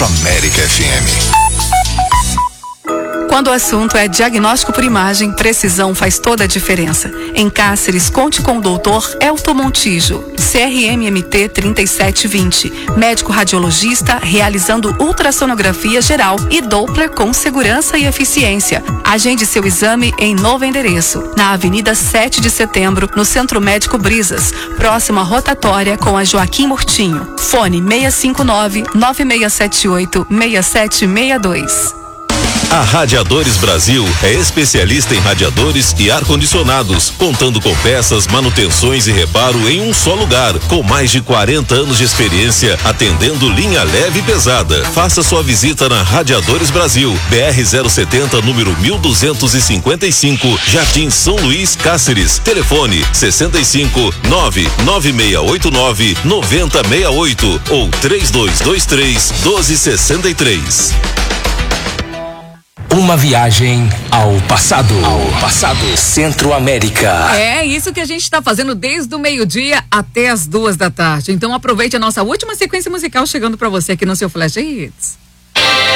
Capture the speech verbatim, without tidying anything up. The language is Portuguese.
Centro América F M. Quando o assunto é diagnóstico por imagem, precisão faz toda a diferença. Em Cáceres, conte com o doutor Elton Montijo, C R M M T trinta e sete vinte, médico radiologista realizando ultrassonografia geral e Doppler com segurança e eficiência. Agende seu exame em novo endereço, na Avenida sete de Setembro, no Centro Médico Brisas, próximo à rotatória com a Joaquim Murtinho. Fone seis cinco nove, nove seis sete oito, seis sete seis dois. A Radiadores Brasil é especialista em radiadores e ar-condicionados, contando com peças, manutenções e reparo em um só lugar, com mais de quarenta anos de experiência, atendendo linha leve e pesada. Faça sua visita na Radiadores Brasil, B R zero setenta, número mil duzentos e cinquenta e cinco, Jardim São Luís, Cáceres. Telefone sessenta e cinco, nove nove seis oito nove, nove zero seis oito ou três dois dois três, um dois seis três. Uma viagem ao passado. Ao passado. Centro América. É isso que a gente está fazendo desde o meio-dia até as duas da tarde. Então aproveite a nossa última sequência musical chegando para você aqui no seu Flash Hits.